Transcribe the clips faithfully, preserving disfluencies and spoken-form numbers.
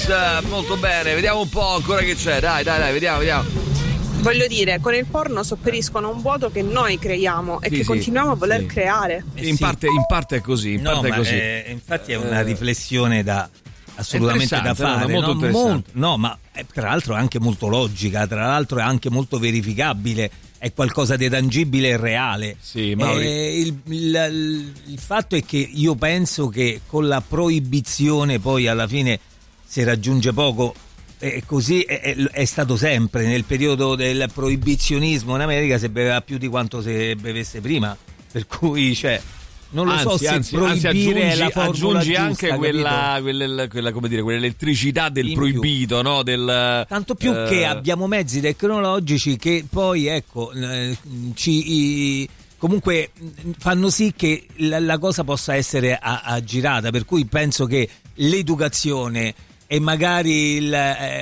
Luis, molto bene, vediamo un po' ancora che c'è, dai dai dai, vediamo, vediamo. Voglio dire, con il porno sopperiscono un vuoto che noi creiamo e sì, che sì, continuiamo a voler sì. creare. Eh, in, sì. parte, in parte è così, in no, parte ma è così. È, infatti è una riflessione da assolutamente da fare, no, molto no? interessante. Molto, no, ma è, tra l'altro è anche molto logica, tra l'altro è anche molto verificabile, è qualcosa di tangibile e reale. Sì, eh, il, il, il fatto è che io penso che con la proibizione poi alla fine si raggiunge poco. E così è, è, è stato sempre. Nel periodo del proibizionismo in America si beveva più di quanto si bevesse prima, per cui cioè non lo anzi, so se anzi, proibire anzi, aggiungi, è la formula aggiungi giusta, anche quella, quella, quella come dire quell'elettricità del in proibito, no? Del, tanto più eh... che abbiamo mezzi tecnologici che poi ecco eh, ci i, comunque fanno sì che la, la cosa possa essere aggirata, per cui penso che l'educazione e magari il,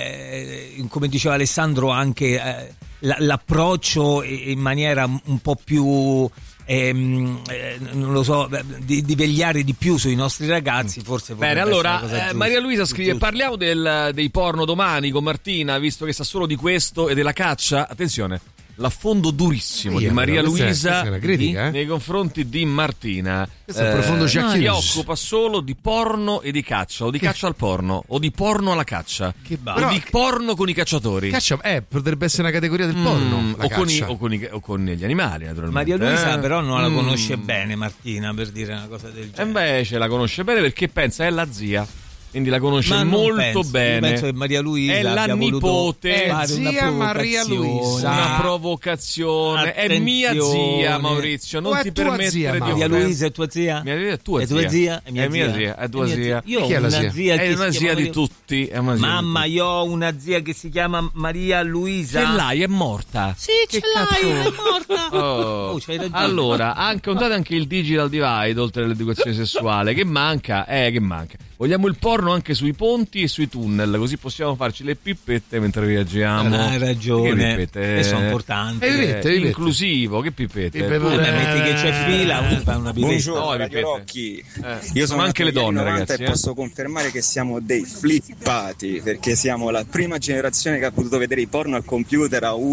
eh, come diceva Alessandro anche eh, l'approccio in maniera un po' più ehm, eh, non lo so di, di vegliare di più sui nostri ragazzi, forse. Bene, allora eh, Maria Luisa scrive giusta. Parliamo del, dei porno domani con Martina, visto che sa solo di questo e della caccia. Attenzione, l'affondo durissimo Io, di Maria questa Luisa è, questa è una critica, eh? nei confronti di Martina. Questo è un profondo Jacques. Si occupa solo di porno e di caccia, o di caccia al porno, o di porno alla caccia, che o di porno con i cacciatori. Caccia, eh, potrebbe essere una categoria del porno. Mm, la o, con i, caccia. o, con i, o con gli animali, naturalmente. Maria Luisa eh? però non la Mm. conosce bene Martina, per dire una cosa del genere. E invece la conosce bene perché pensa è la zia. Quindi la conosce Ma molto penso, bene. Io penso che Maria Luisa è la abbia nipote, fare zia Maria Luisa. Una provocazione. Attenzione. È mia zia, Maurizio. Non o ti tua permettere zia, di Maria offendere. Luisa è tua zia? Mia zia è tua è zia. tua zia? È mia, è mia zia. zia. È tua È mia zia. Io ho Chi è la una zia? zia È che una si zia chiama di tutti. È una zia Mamma, di io ho una zia che si chiama Maria Luisa. tutti. Ce l'hai, è morta. Sì, Che ce l'hai, cazzo? è morta. Oh. Oh, c'hai ragione. Allora, anche contate anche il digital divide oltre all'educazione sessuale. Che manca? Eh, che manca. Vogliamo il porno anche sui ponti e sui tunnel, così possiamo farci le pippette mentre viaggiamo. Hai ragione. Che pippette? E sono importanti. Eh, pipette, pipette. Inclusivo, che pippette? Pippette. Tu- Eh, metti che c'è fila, uno fa una pipetta. Buongiorno No, Radio ripete. Rocchi, Eh, io sono sono anche le nato negli donne, anni novanta ragazzi, e eh. posso confermare che siamo dei flippati perché siamo la prima generazione che ha potuto vedere i porno al computer a